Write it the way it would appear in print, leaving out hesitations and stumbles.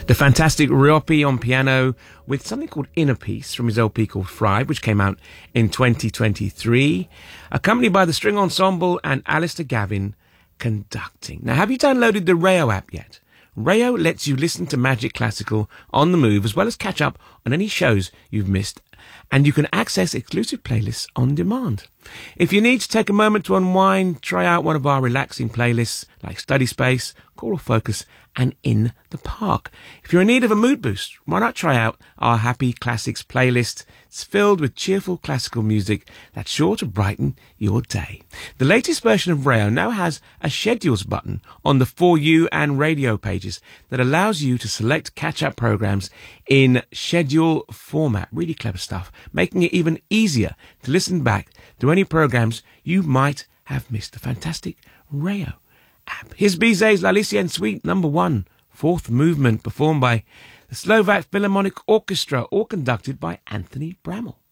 The fantastic Riopi on piano with something called Inner Peace from his LP called Thrive, which came out in 2023, accompanied by the string ensemble and Alistair Gavin conducting. Now, have you downloaded the Rayo app yet? Rayo lets you listen to Magic Classical on the move, as well as catch up on any shows you've missed, and you can access exclusive playlists on demand. If you need to take a moment to unwind, try out one of our relaxing playlists like Study Space, Choral Focus, and In the Park. If you're in need of a mood boost, why not try out our Happy Classics playlist? It's filled with cheerful classical music that's sure to brighten your day. The latest version of Rayo now has a schedules button on the For You and radio pages that allows you to select catch-up programs in schedule format. Really clever stuff, making it even easier to listen back to any programs you might have missed. The fantastic Rayo app. Here's Bizet's La Lycienne Suite No. 1, fourth movement, performed by the Slovak Philharmonic Orchestra, all conducted by Anthony Bramall.